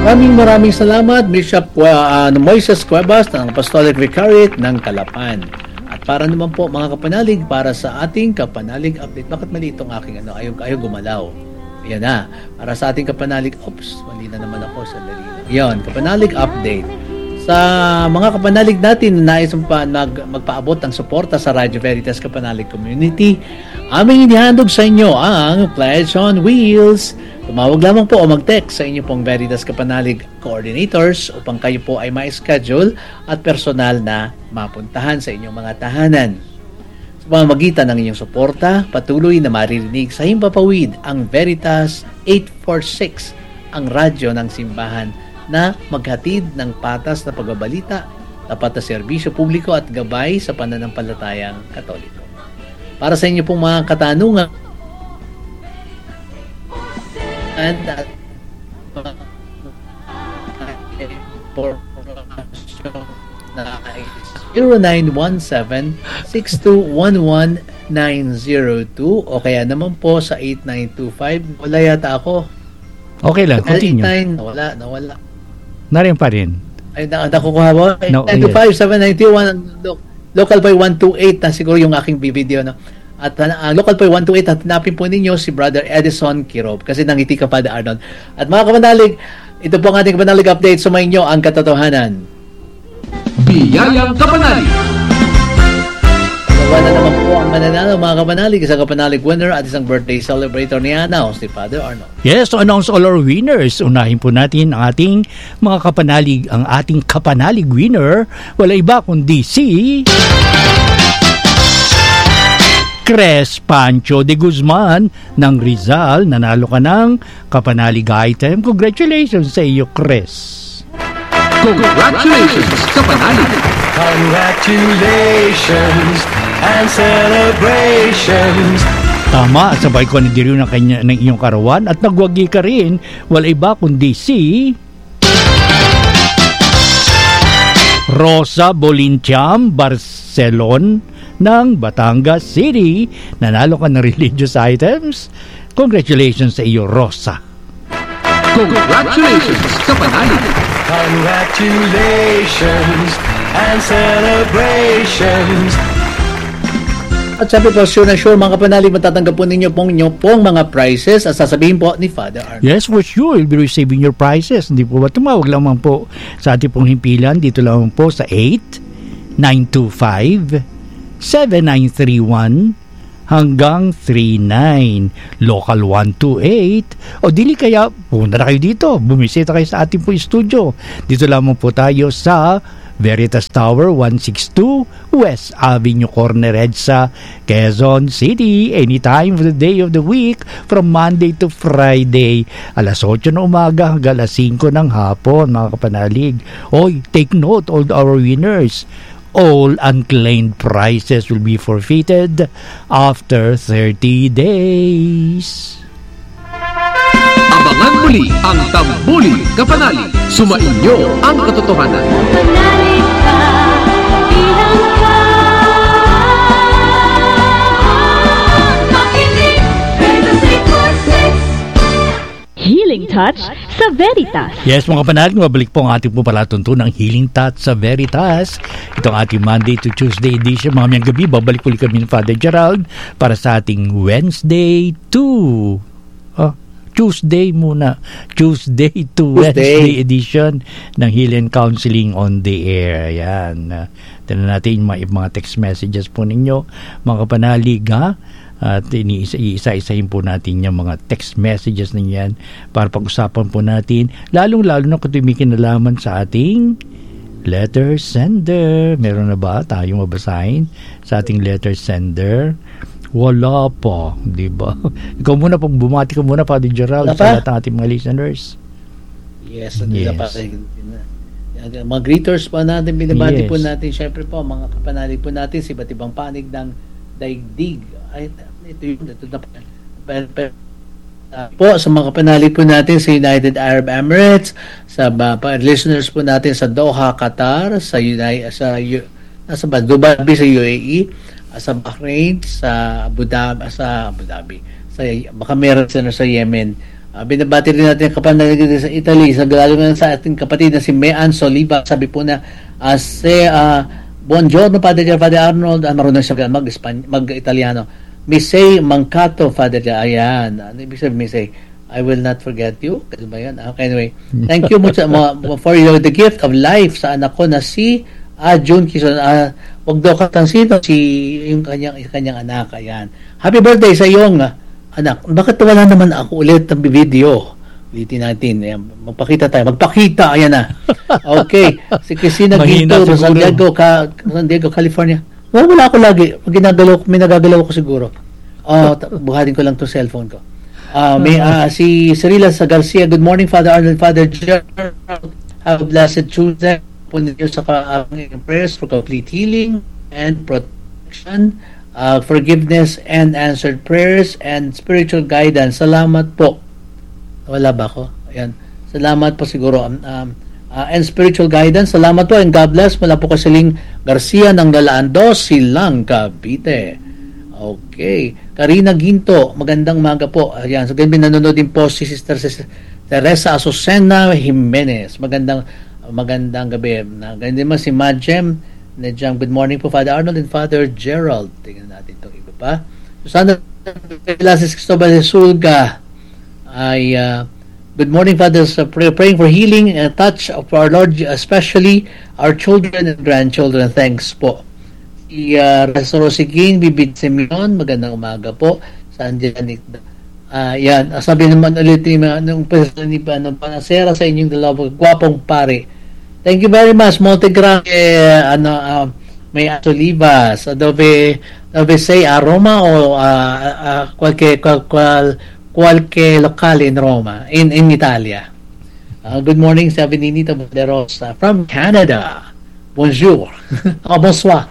Maraming salamat, Bishop Moises Cuevas ng Apostolic Vicariate ng Calapan. At para naman po mga kapanalig, para sa ating kapanalig update. Bakit mali itong aking ayaw gumalaw? Yan na. Para sa ating kapanalig, mali na naman ako, sandali lang. Yan, kapanalig update. Sa mga kapanalig natin na nais magpaabot ng suporta sa Radio Veritas Kapanalig Community, aming inihandog sa inyo ang Pledge on Wheels. Tumawag lamang po o mag-text sa inyo pong Veritas Kapanalig Coordinators upang kayo po ay ma-schedule at personal na mapuntahan sa inyong mga tahanan. Sa pamamagitan ng inyong suporta, patuloy na maririnig sa himpapawid ang Veritas 846, ang radyo ng simbahan na maghatid ng patas na pagbabalita, tapat na serbisyo publiko at gabay sa pananampalatayang Katoliko. Para sa inyo pong mga katanungan at na 0917-6211-902 o kaya naman po sa 8925. Wala yata ako. Okay lang, continue. Nawala. Narin pa rin. Ay, nakukuha mo? 925-7921, local by 128 na siguro yung aking video, no? At local by 128 at hanapin po ninyo si Brother Edison Kirob kasi nangiti ka pa da Arnold. At mga kapanalig, ito po ang ating kapanalig update. Sumayin nyo ang katotohanan. Biyayang Kapanalig. Nawa na naman po ang mananalo mga kapanalig, isang kapanalig winner at isang birthday celebrator ni Announce si Father Arnold. Yes, to announce all our winners, unahin po natin ang ating mga kapanalig, ang ating kapanalig winner, wala iba kundi si Cres Pancho de Guzman ng Rizal. Nanalo ka ng kapanalig item. Congratulations sa iyo, Cres. Congratulations, kapanalig. Congratulations and celebrations. Tama, sabay ko na diriw ng iyong karawan at nagwagi ka rin. Wala iba kundi si Rosa Bolincham Barcelon ng Batangas City. Nanalo ka ng religious items. Congratulations sa iyo, Rosa. Congratulations, kapanalig. Congratulations and celebrations. At sabi po, sure na sure mga kapanalig, matatanggap po ninyo pong mga prizes at sasabihin po ni Father Arnold. Yes, for sure, you'll be receiving your prizes. Hindi po ba? Tumawag lamang po sa ating pong himpilan. Dito lamang po sa 8-925-7931 hanggang 39, local 128, o dili kaya punta na kayo dito, bumisita kayo sa ating po studio. Dito lamang po tayo sa Veritas Tower 162 West Avenue Corner EDSA, Quezon City, anytime of the day of the week from Monday to Friday, alas 8 ng umaga hanggang alas 5 ng hapon mga kapanalig. Oy, take note, all our winners, all unclaimed prizes will be forfeited after 30 days. Abangan muli ang Tambuling Kapanalig. Sumainyo ang katotohanan. Healing Touch sa Veritas. Yes, mga kapanalig, mabalik po ang ating po palatuntunan ng Healing Touch sa Veritas. Itong ating Monday to Tuesday edition. Mamayang gabi, babalik ulit kami ni Father Gerald para sa ating Wednesday to Tuesday muna. Tuesday to Wednesday edition ng Healing Counseling on the Air. Ayan. Tignan natin yung mga text messages po ninyo, mga kapanalig, ha? At isa-isahin po natin yung mga text messages na yan para pag-usapan po natin, lalong-lalo na kung may kinalaman sa ating letter sender. Meron na ba tayong mabasahin sa ating letter sender? Wala pa, di ba? Ikaw muna, pag bumati ka muna, Father Gerald, sa lahat ng ating mga listeners. Yes. Mga greeters po natin, binabati po natin, syempre po, mga kapanalig po natin, sa iba't ibang panig ng daigdig. Ay, ito na po sa mga kapanalig po natin sa United Arab Emirates, sa listeners po natin sa Doha, Qatar, sa Dubai, sa UAE, sa Bahrain, sa Abu Dhabi, baka meron sila sa Yemen, Binabati rin natin ang kapanalig sa Italy, lalo na sa ating kapatid na si Mean Soliva. Sabi po na, buongiorno, Father Arnold. Marunong siya mag-Italiano. Misei Mancato, Father. Ayan. Ano ibig sabihin, Misei? I will not forget you. Kasi ba yan? Okay, anyway. Thank you much for the gift of life sa anak ko na si June Kison. Wag daw sino, yung kanyang anak. Ayan. Happy birthday sa iyong anak. Bakit wala naman ako ulit ng video? Ulitin natin. Ayan, magpakita tayo. Magpakita. Ayan na. Okay. Si Christina Ginto sa San Diego, California. Wala ako lagi. May nagagalaw ko siguro. Buhatin ko lang to cellphone ko. Si Cirila sa Garcia. Good morning, Father Arnold, Father Gerald. Have a blessed Tuesday. Punit niyo sa prayers for complete healing and protection, forgiveness and answered prayers and spiritual guidance. Salamat po. Wala ba ako? Ayan. Salamat po siguro. And spiritual guidance. Salamat po and God bless. Mula po Kasiling Garcia ng Lalaan 2, Silang, Cavite. Okay. Karina Ginto, magandang maga po. Ayan. So, ganyan nanonood din po si Sister Teresa Azucena Jimenez. Magandang gabi. Ganyan din mo si Majem Nejang. Good morning po, Father Arnold and Father Gerald. Tingnan natin itong iba pa. Susana Velasquez Cristobal de Sulga ay good morning, Father. Praying for healing and touch of our Lord, especially our children and grandchildren. Thanks po. Si Rosigin Bibid Simeon, magandang umaga po. Saan dyan? Yan, sabi naman ulit nung panasera sa inyong dalawa, gwapong pare. Thank you very much. Montegrande, may Olivas, dove sei a Roma o qualche locale in Roma, in Italia. Good morning, sabi ni Nita Rosa from Canada. Bonjour. Bonsoir.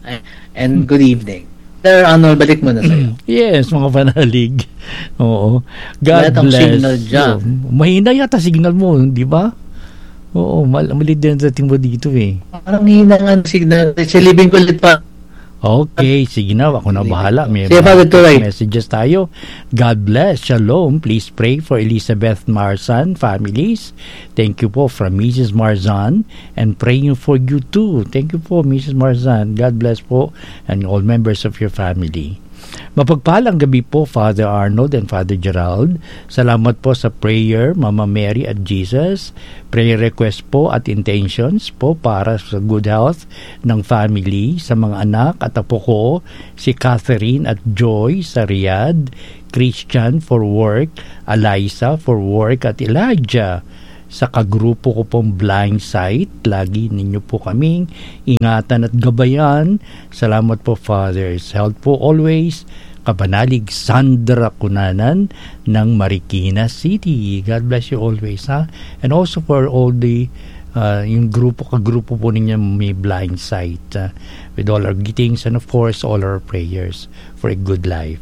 And good evening. Sir Arnold, balik mo na sa'yo. Yes, mga panalig. Oo. God bless. Mahina yata signal mo, di ba? Oo, malit din sa mo dito eh. Parang hina nga signal. Silibing ko ulit pa. Okay, sige na. Ako na bahala. May messages tayo. God bless. Shalom. Please pray for Elizabeth Marzan families. Thank you po from Mrs. Marzan and praying for you too. Thank you po, Mrs. Marzan. God bless po and all members of your family. Mapagpalang gabi po, Father Arnold and Father Gerald. Salamat po sa prayer, Mama Mary at Jesus. Prayer request po at intentions po para sa good health ng family, sa mga anak at apo ko, si Catherine at Joy sa Riyadh, Christian for work, Eliza for work at Elijah. Sa kagrupo ko pong Blind Sight, lagi ninyo po kaming ingatan at gabayan. Salamat po, Fathers. Health po always. Kapanalig Sandra Cunanan ng Marikina City. God bless you always, ha? And also for all the yung kagrupo po ninyo may Blind Sight, with all our greetings and of course all our prayers for a good life.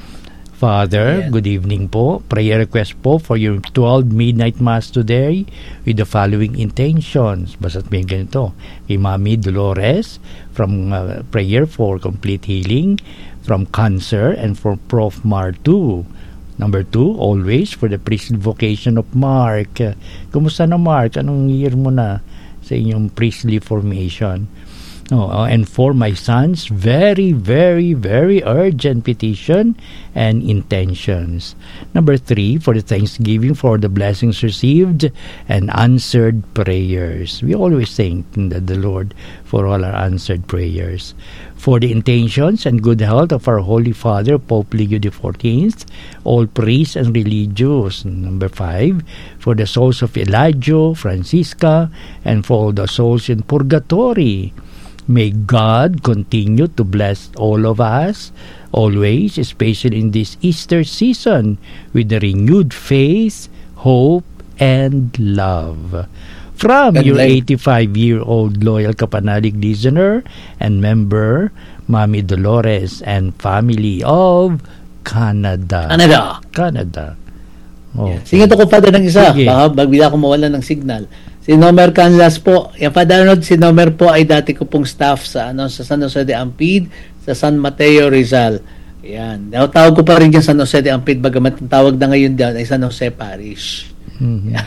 Father, good evening po. Prayer request po for your 12 midnight mass today with the following intentions. Basta't may ganito. Kay Mami Dolores from prayer for complete healing from cancer and for Prof. Mar 2. Number 2, always for the priestly vocation of Mark. Kumusta na, Mark? Anong year mo na sa inyong priestly formation? And for my son's very, very, very urgent petition and intentions. Number 3, for the thanksgiving for the blessings received and answered prayers. We always thank the Lord for all our answered prayers. For the intentions and good health of our Holy Father, Pope Leo XIV, all priests and religious. Number 5, for the souls of Elijah, Francisca, and for all the souls in purgatory. May God continue to bless all of us, always, especially in this Easter season, with the renewed faith, hope, and love. From your 85-year-old loyal Kapanalig listener and member, Mami Dolores and family of Canada. Okay. Sige ito ko, Father, ng isa. Baka bagbila ko mawala ng signal. Si Nomer Canlas po. Yung Father Arnold, si Nomer po ay dati ko pong staff sa San Jose de Ampid, sa San Mateo, Rizal. Yan. Tawag ko pa rin dyan San Jose de Ampid, bagamat ang tawag na ngayon dyan ay San Jose Parish. Yan.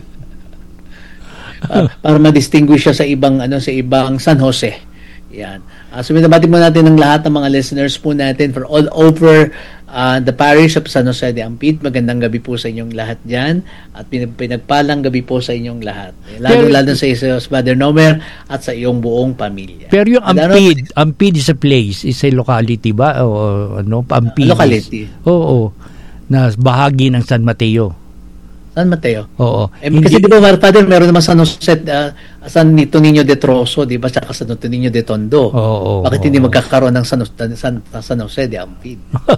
Para ma-distinguish siya sa ibang San Jose. Yan. So binabati mo natin ng lahat ng mga listeners po natin for all over the parish of San Jose de Ampid. Magandang gabi po sa inyong lahat dyan at pinagpalang gabi po sa inyong lahat. Lalo sa Father Nomer at sa iyong buong pamilya. Pero yung Ampid is a place, is a locality ba? O ano? Ampid locality. Oo. Na bahagi ng San Mateo. San Mateo? Oo. Kasi di ba, Father, meron naman San Jose, San Niño de Troso, di ba? Saka San Niño de Tondo. Oo. Bakit hindi magkakaroon ng San Jose de Ampid?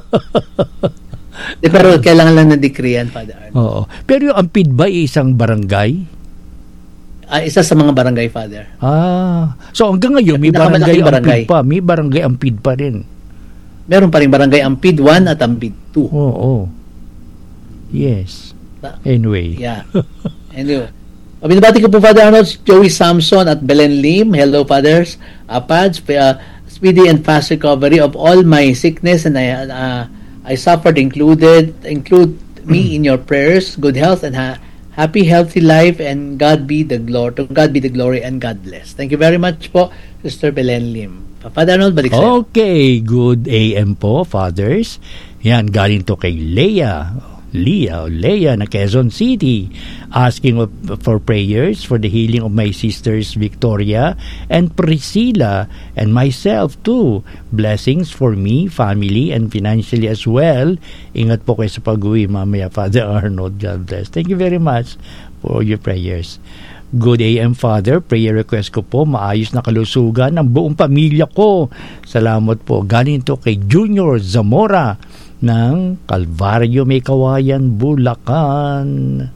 Pero kailangan lang na-decreean, Father Arnold. Oo. Pero yung Ampid ba isang barangay? Isa sa mga barangay, Father. So hanggang ngayon may barangay Ampid pa. May barangay Ampid pa rin. Meron pa rin barangay Ampid 1 at Ampid 2. Oo. Yes. Anyway. Yeah. Anyway. Binabati ko po, Father Arnold, Joey Samson at Belen Lim. Hello, Fathers. Pads, speedy and fast recovery of all my sickness and I suffered. Include me in your prayers. Good health and happy, healthy life, and God be the glory. To God be the glory and God bless. Thank you very much po, Sister Belen Lim. Father Arnold, balik sa'yo. Okay, good AM po, Fathers. Yan, galing to kay Leah na Quezon City, asking for prayers for the healing of my sisters Victoria and Priscilla and myself too. Blessings for me, family, and financially as well. Ingat po kayo sa pag-uwi mamaya, Father Arnold. God bless. Thank you very much for your prayers. Good AM, Father. Prayer request ko po, maayos na kalusugan ng buong pamilya ko. Salamat po. Galing to kay Junior Zamora ng Calvario, May Kawayan, Bulacan.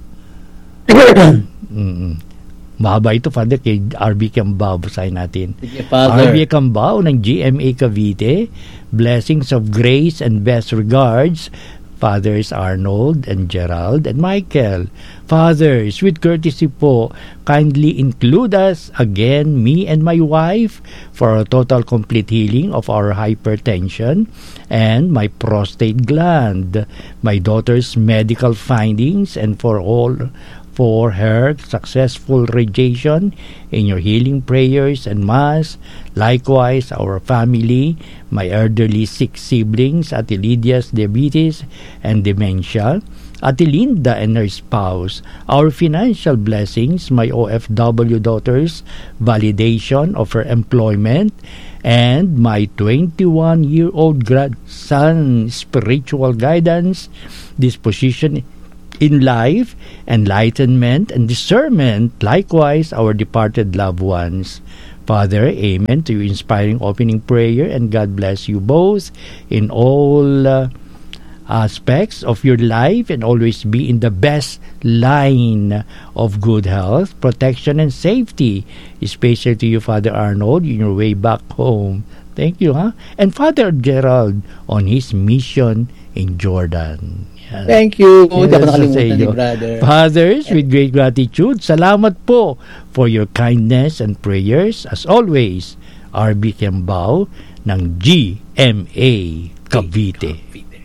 Mahaba ito, Father, kay RB Cambao. Basahin natin. RB Cambao ng GMA Cavite. Blessings of grace and best regards, Fathers Arnold and Gerald and Michael. Fathers, with courtesy po, kindly include us again, me and my wife, for a total complete healing of our hypertension and my prostate gland, my daughter's medical findings, and for her successful radiation in your healing prayers and mass. Likewise, our family, my elderly 6 siblings, Ate Lydia's diabetes and dementia, Ate Linda and her spouse, our financial blessings, my OFW daughter's validation of her employment, and my 21-year-old grandson spiritual guidance, disposition in life, enlightenment, and discernment. Likewise, our departed loved ones. Father, amen to your inspiring opening prayer, and God bless you both in all aspects of your life, and always be in the best line of good health, protection, and safety, especially to you, Father Arnold, in your way back home. Thank you, and Father Gerald on his mission in Jordan. Yan. Thank you. Yes, Dapat nakalimutan ni brother. Fathers, with great gratitude, salamat po for your kindness and prayers. As always, RB Cambao ng GMA Cavite.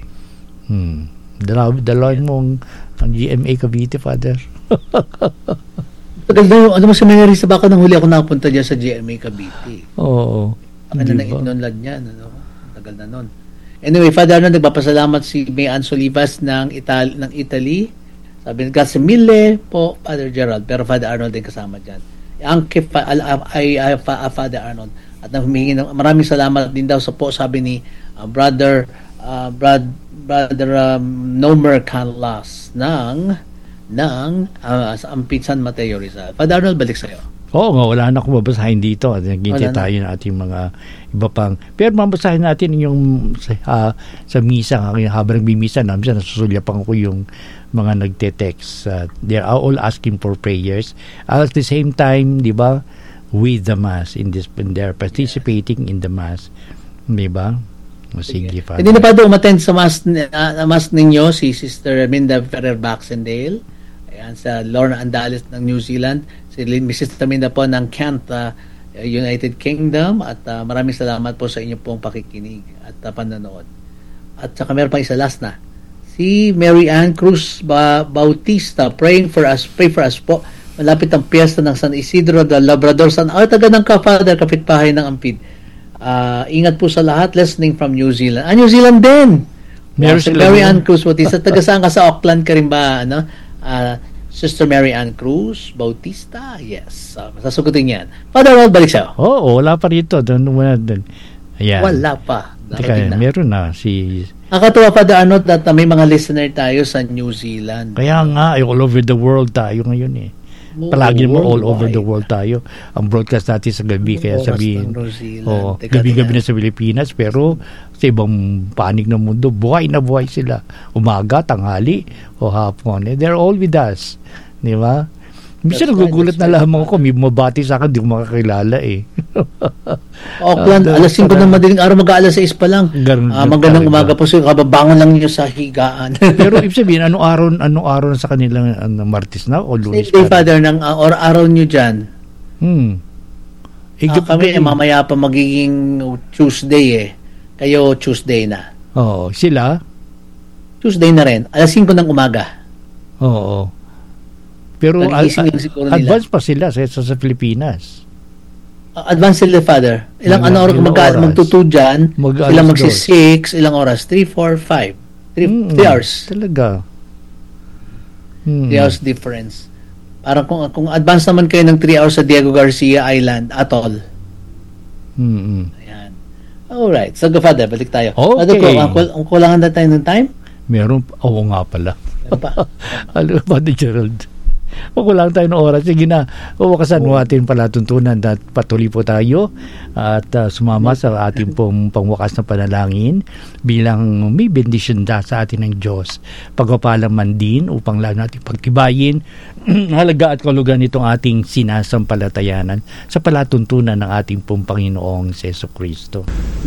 Dalawan mong ang GMA Cavite, Father. Ano mo seminary sa baka nang huli ako napunta dyan sa GMA Cavite. Oo. Ano nang inunlad niyan, tagal na nun. Anyway, Father Arnold, nagpapasalamat si May Ann Solivas ng Italy. Sabi nga si Mille po, Father Gerald, pero Father Arnold din kasama dyan. Angke Father Arnold. At humingi ng maraming salamat din daw sa po, sabi ni Brother Nomer Canlas ng Ampid San Mateo Rizal. Father Arnold, balik sa'yo. Oo nga, wala na akong babasahin dito. Naghintay tayo ng ating mga iba pang. Pero mabasahin natin yung sa misa. Habang nagmimisa namin, nasusulyapan ko yung mga nagte-text. They are all asking for prayers. At the same time, di ba, with the Mass. They're participating in the Mass. Di ba? Sige, Father. Hindi na pa doon umattend sa Mass ninyo si Sister Minda Ferrer Baxendale. Ayan, sa Lorna Andales ng New Zealand, si Mrs. Taminda po ng Kent, United Kingdom, at maraming salamat po sa inyo pong pakikinig at panonood. At saka meron pa isa, last na. Si Mary Ann Cruz Bautista, pray for us po. Malapit ang piyesta ng San Isidro de Labrador, taga ng Father, kapitbahay ng Ampid. Ingat po sa lahat, listening from New Zealand. New Zealand din! Si Mary Ann Cruz Bautista, taga saan ka, sa Auckland ka rin ba? Sister Mary Ann Cruz Bautista, yes. Sasagutin yan. Father Rod, balik sa'yo. Wala pa rito. Ayan. Wala pa. Teka, meron na si... Nakatuwa, Father Arnold, at may mga listener tayo sa New Zealand. Kaya nga, all over the world tayo ngayon eh. Palagi mo all over the world tayo. Ang broadcast natin sa gabi, kaya sabihin, gabi-gabi na sa Pilipinas, pero sa ibang panig ng mundo, buhay na buhay sila. Umaga, tanghali, o hapon. They're all with us. Di ba? Minsan nagugulat na lamang ako, may mabati sa akin, di ko makakilala eh. Auckland, alas 5 ng madaling araw, mag-aalas 6 pa lang. Magandang umaga po sa'yo, kababangon lang niyo sa higaan. Pero ibig sabihin, anong araw na sa kanilang Martes na o Lunes? Day, Father, ng araw niyo dyan. Kami mamaya pa magiging Tuesday eh. Kayo Tuesday na. Oo, sila? Tuesday na rin, alas 5 ng umaga. Oo. Pero advance pa sila sa Pilipinas. Advance sila, Father. Ilang oras magtutu dyan, ilang magsi-6, ilang oras? 3, 4, 5. 3 hours. Talaga. 3 hours difference. Parang kung advance naman kayo ng 3 hours sa Diego Garcia Island, atoll. Ayan. Alright. So, Father, balik tayo. Okay. Ang kulangan na tayo ng time? Meron. Nga pala. Father Gerald. Kulang tayo ng oras. Sige na, wakasan mo atin palatuntunan at patuloy po tayo at sumama sa ating pong pangwakas na panalangin bilang may bendisyon sa atin ng Diyos. Pagpapalang man din upang lalo natin pagtibayin halaga at kalugan nitong ating sinasampalatayanan sa palatuntunan ng ating pong Panginoong Jesucristo.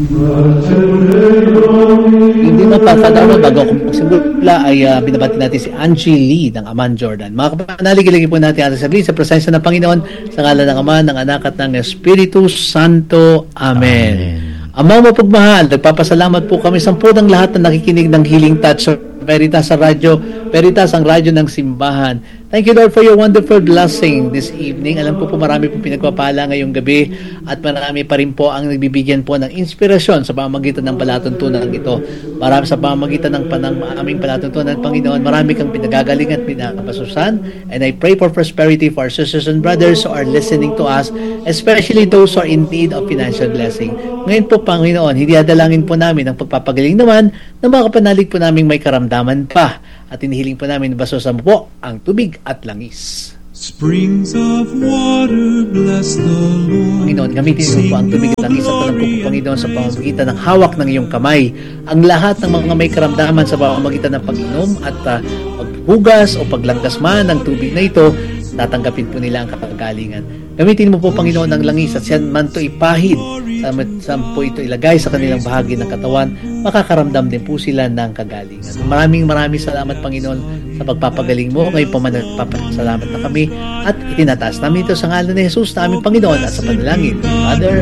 Hindi na papadalo bago akong magsimula ay binabati natin si Angie Lee ng Aman Jordan. Mga kapanalig po natin ating sabihin sa presensya ng Panginoon sa ngalan ng Ama, ng Anak at ng Espiritu Santo. Amen. Ama mapagmahal, nagpapasalamat po kami sa ng lahat na nakikinig ng Healing Touch Veritas sa radyo. Veritas ang radyo ng simbahan. Thank you, Lord, for your wonderful blessing this evening. Alam ko po marami po pinagpapala ngayong gabi at marami pa rin po ang nagbibigyan po ng inspirasyon sa pamamagitan ng palatuntunan ito. Marami sa pamamagitan ng aming palatuntunan, Panginoon, marami kang pinagagaling at pinapasusan. And I pray for prosperity for our sisters and brothers who are listening to us, especially those who are in need of financial blessing. Ngayon po, Panginoon, hindi adalangin po namin ang pagpapagaling naman ng mga kapanalig po namin may karamdaman pa. At inihiling po namin basosan po ang tubig at langis. Springs of water, bless the Lord. Panginoon, gamitin mo po ang tubig at langis at alam ko po, Panginoon, sa pamamagitan ng hawak ng iyong kamay, ang lahat ng mga may karamdaman sa pamamagitan ng pag-inom at paghugas o paglanggas man ng tubig na ito, tatanggapin po nila ang kakagalingan. Gamitin mo po, Panginoon, ang langis at siyan man to ipahid, saan po ito ilagay sa kanilang bahagi ng katawan, makakaramdam din po sila ng kagalingan. Maraming salamat, Panginoon, sa pagpapagaling mo. Ngayon po man nagpapasalamat na kami at itinataas namin ito sa ngalan ni Jesus na aming Panginoon at sa panalangin. Father,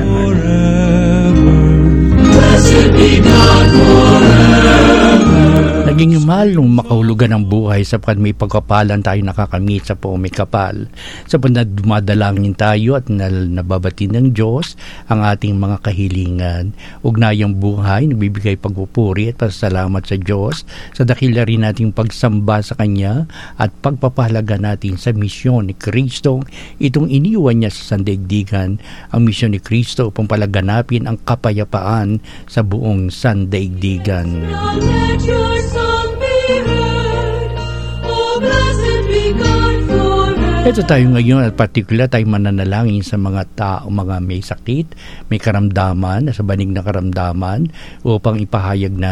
Blessed be God forever. Naging malong makahulugan ng buhay sapagkat may pagkapalan tayo nakakamit sa po may kapal. Sapagkat dumadalangin tayo at nababati ng Diyos ang ating mga kahilingan. Ugnayang buhay, nagbibigay pagpupuri at pasalamat sa Diyos sa dakila rin nating pagsamba sa Kanya at pagpapahalaga natin sa misyon ni Kristo. Itong iniwan niya sa sandaigdigan, ang misyon ni Kristo upang palaganapin ang kapayapaan sa buong sandaigdigan. Ito tayo ngayon at particular tayo mananalangin sa mga tao, mga may sakit, may karamdaman, sa banig na karamdaman upang ipahayag na